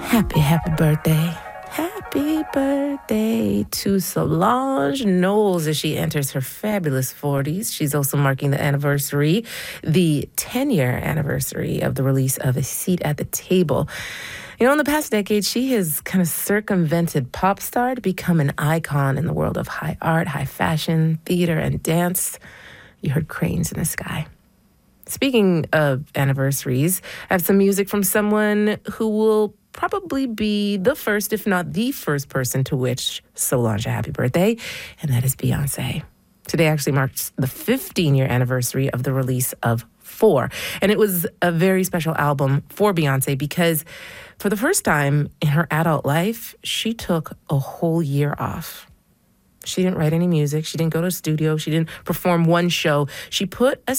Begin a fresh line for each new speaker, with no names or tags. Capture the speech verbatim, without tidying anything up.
Happy, happy birthday. Happy birthday to Solange Knowles as she enters her fabulous forties. She's also marking the anniversary, the ten-year anniversary of the release of A Seat at the Table. You know, in the past decade, she has kind of circumvented pop star to become an icon in the world of high art, high fashion, theater, and dance. You heard Cranes in the Sky. Speaking of anniversaries, I have some music from someone who will probably be the first, if not the first person to wish Solange a happy birthday, and that is Beyonce. Today actually marks the fifteen-year anniversary of the release of Four, and it was a very special album for Beyonce because for the first time in her adult life, she took a whole year off. She didn't write any music. She didn't go to a studio. She didn't perform one show. She put a